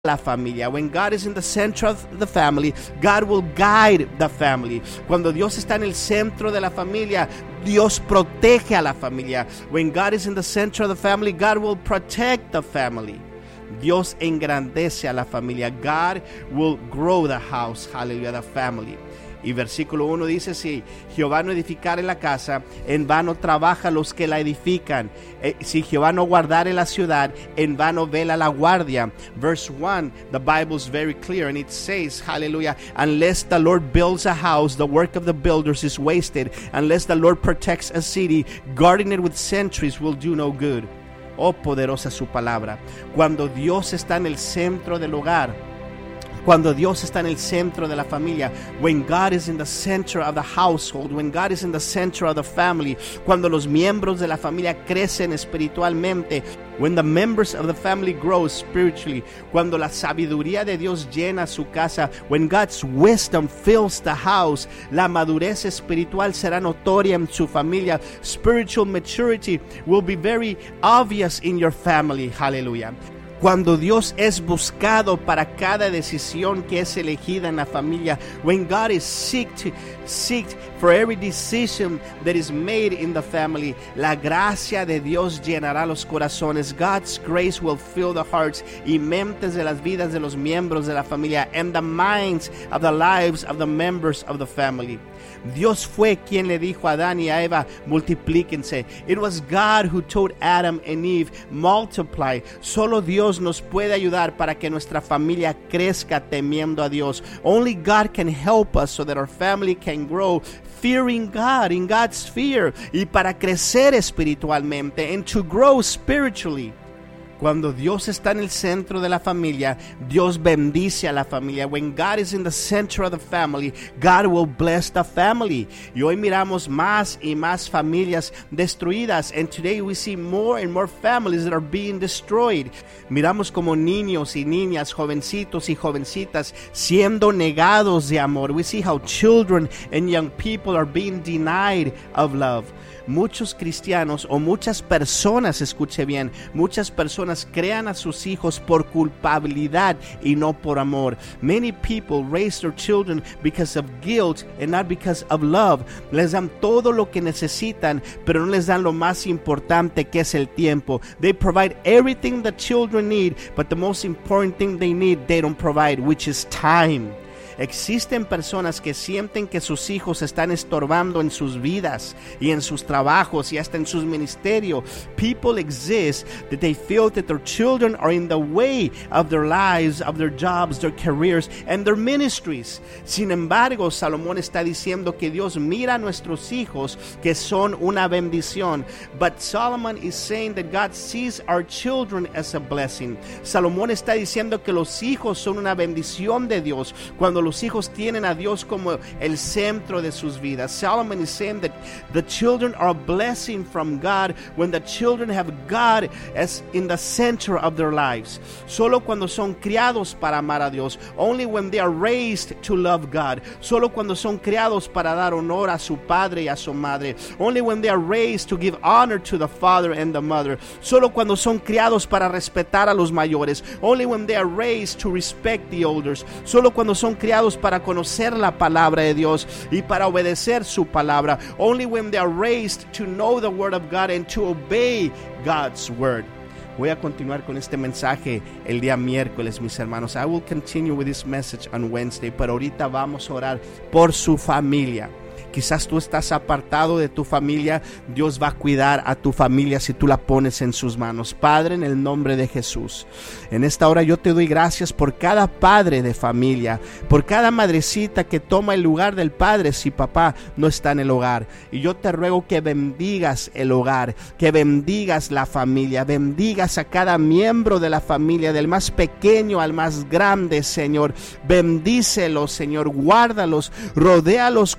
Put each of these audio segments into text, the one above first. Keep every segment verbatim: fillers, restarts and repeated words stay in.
la familia. When God is in the center of the family, God will guide the family. Cuando Dios está en el centro de la familia, Dios protege a la familia. When God is in the center of the family, God will protect the family. Dios engrandece a la familia. God will grow the house, hallelujah, the family. Y versículo uno dice, si Jehová no edificare la casa, en vano trabaja los que la edifican. Eh, si Jehová no guardare la ciudad, en vano vela la guardia. Verse one, the Bible is very clear and it says, hallelujah, unless the Lord builds a house, the work of the builders is wasted. Unless the Lord protects a city, guarding it with sentries will do no good. Oh, poderosa su palabra. Cuando Dios está en el centro del hogar, cuando Dios está en el centro de la familia, when God is in the center of the household, when God is in the center of the family, cuando los miembros de la familia crecen espiritualmente, when the members of the family grow spiritually, cuando la sabiduría de Dios llena su casa, when God's wisdom fills the house, la madurez espiritual será notoria en su familia. Spiritual maturity will be very obvious in your family. Hallelujah. Cuando Dios es buscado para cada decisión que es elegida en la familia, when God is seeked, seeked for every decision that is made in the family, la gracia de Dios llenará los corazones. God's grace will fill the hearts y mentes de las vidas de los miembros de la familia, and the minds of the lives of the members of the family. Dios fue quien le dijo a Adán y a Eva, multiplíquense. It was God who told Adam and Eve, multiply. Solo Dios nos puede ayudar para que nuestra familia crezca temiendo a Dios. Only God can help us so that our family can grow fearing God, in God's fear, y para crecer espiritualmente, and to grow spiritually. Cuando Dios está en el centro de la familia, Dios bendice a la familia. When God is in the center of the family, God will bless the family. Y hoy miramos más y más familias destruidas. And today we see more and more families that are being destroyed. Miramos como niños y niñas, jovencitos y jovencitas siendo negados de amor. We see how children and young people are being denied of love. Muchos cristianos o muchas personas, escuche bien, muchas personas crean a sus hijos por culpabilidad y no por amor. Many people raise their children because of guilt and not because of love. Les dan todo lo que necesitan, pero no les dan lo más importante, que es el tiempo. They provide everything the children need, but the most important thing they need, they don't provide, which is time. Existen personas que sienten que sus hijos están estorbando en sus vidas y en sus trabajos y hasta en sus ministerios. People exist that they feel that their children are in the way of their lives, of their jobs, their careers, and their ministries. Sin embargo, Salomón está diciendo que Dios mira a nuestros hijos que son una bendición. But Solomon is saying that God sees our children as a blessing. Salomón está diciendo que los hijos son una bendición de Dios cuando los hijos tienen a Dios como el centro de sus vidas. Solomon is saying that the children are a blessing from God when the children have God as in the center of their lives. Solo cuando son criados para amar a Dios. Only when they are raised to love God. Solo cuando son criados para dar honor a su padre y a su madre. Only when they are raised to give honor to the father and the mother. Solo cuando son criados para respetar a los mayores. Only when they are raised to respect the elders. Solo cuando son criados para conocer la palabra de Dios y para obedecer su palabra. Only when they are raised to know the word of God and to obey God's word. Voy a continuar con este mensaje el día miércoles, mis hermanos. I will continue with this message on Wednesday, pero ahorita vamos a orar por su familia. Quizás tú estás apartado de tu familia. Dios va a cuidar a tu familia si tú la pones en sus manos. Padre, en el nombre de Jesús, en esta hora yo te doy gracias por cada padre de familia, por cada madrecita que toma el lugar del padre si papá no está en el hogar. Y yo te ruego que bendigas el hogar, que bendigas la familia, bendigas a cada miembro de la familia, del más pequeño al más grande, Señor. Bendícelos, Señor, guárdalos, rodéalos con ese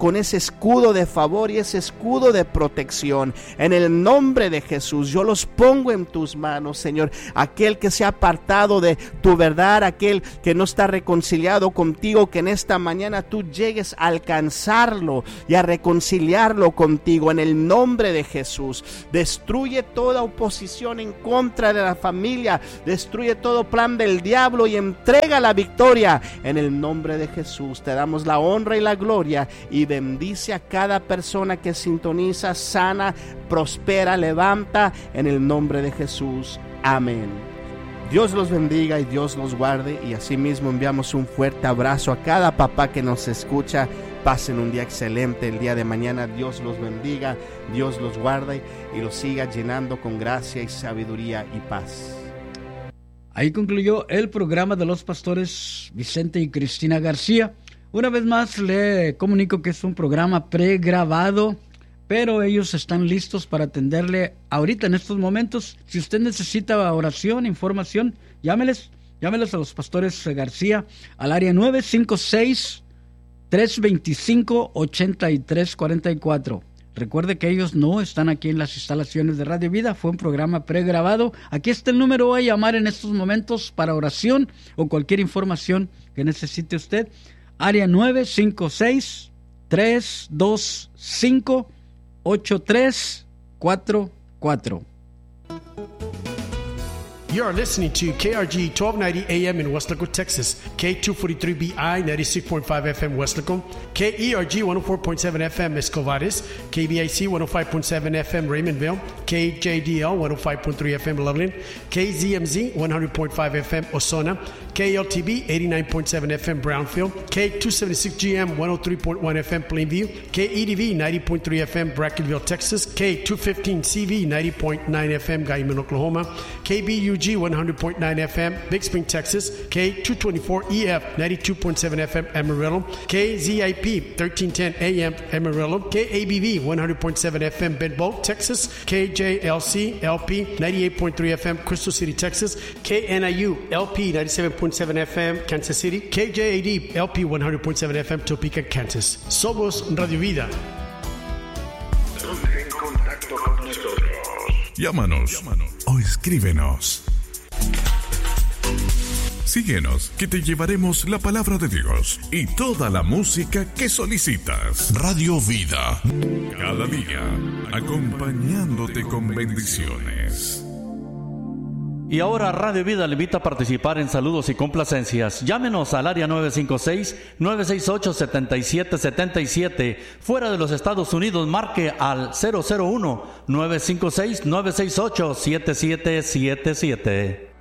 escudo de favor y ese escudo de protección. En el nombre de Jesús, yo los pongo en tus manos, Señor. Aquel que se ha apartado de tu verdad, aquel que no está reconciliado contigo, que en esta mañana tú llegues a alcanzarlo y a reconciliarlo contigo. En el nombre de Jesús, destruye toda oposición en contra de la familia, destruye todo plan del diablo y entrega la victoria. En el nombre de Jesús, te damos la honra y la gloria y bendice a cada persona que sintoniza, sana, prospera, levanta, en el nombre de Jesús. Amén. Dios los bendiga y Dios los guarde, y asimismo enviamos un fuerte abrazo a cada papá que nos escucha. Pasen un día excelente el día de mañana. Dios los bendiga, Dios los guarde y los siga llenando con gracia y sabiduría y paz. Ahí concluyó el programa de los pastores Vicente y Cristina García. Una vez más le comunico que es un programa pregrabado, pero ellos están listos para atenderle ahorita en estos momentos. Si usted necesita oración, información, llámeles, llámeles a los pastores García al área nueve cinco seis, tres dos cinco, ocho tres cuatro cuatro. Recuerde que ellos no están aquí en las instalaciones de Radio Vida, fue un programa pregrabado. Aquí está el número a llamar en estos momentos para oración o cualquier información que necesite usted. Área nueve cinco seis, tres dos cinco, ocho tres cuatro cuatro. You are listening to K R G twelve ninety A M in Weslaco, Texas, K two forty-three B I ninety-six point five F M Weslaco, K E R G one oh four point seven F M Escovares, K B I C one oh five point seven F M Raymondville, K J D L one oh five point three F M Loveland, K Z M Z one hundred point five F M Osona, K L T B eighty-nine point seven F M Brownfield, K two seventy-six G M one oh three point one F M Plainview, K E D V ninety point three F M Brackenville, Texas, K two fifteen C V ninety point nine F M Guyman, Oklahoma, K B U G one hundred point nine F M Big Spring, Texas, K two twenty-four E F ninety-two point seven F M Amarillo, K Z I P thirteen ten A M Amarillo, K A B V one hundred point seven F M Bedbolt, Texas, K J L C L P ninety-eight point three F M Crystal City, Texas, K N I U L P ninety-seven point seven F M Kansas City, K J A D L P one hundred point seven F M Topeka, Kansas. Somos Radio Vida. Ponte en contacto con nosotros. Llámanos, Llámanos o escríbenos. Síguenos, que te llevaremos la palabra de Dios y toda la música que solicitas. Radio Vida, cada día acompañándote con bendiciones. Y ahora Radio Vida le invita a participar en saludos y complacencias. Llámenos al área nueve cinco seis, nueve seis ocho, siete siete siete siete. Fuera de los Estados Unidos, marque al cero cero uno, nueve cinco seis, nueve seis ocho, siete siete siete siete.